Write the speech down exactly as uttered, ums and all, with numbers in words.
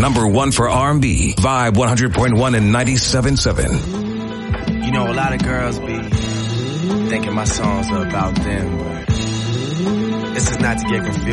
number one for R and B. Vibe one hundred point one and ninety-seven point seven. You know, a lot of girls be thinking my songs are about them, but this is not to get confused.